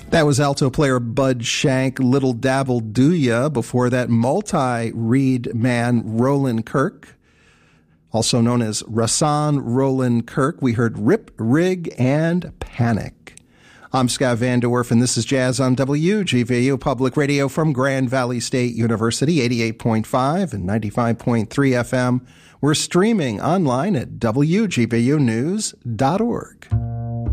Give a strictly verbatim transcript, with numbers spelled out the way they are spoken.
That was alto player Bud Shank, Little Dabble Do Ya. Before that, multi-reed man Roland Kirk, also known as Rahsaan Roland Kirk. We heard Rip, Rig, and Panic. I'm Scott Van Der Werf, and this is Jazz on W G V U Public Radio from Grand Valley State University, eighty-eight point five and ninety-five point three F M. We're streaming online at W G V U news dot org.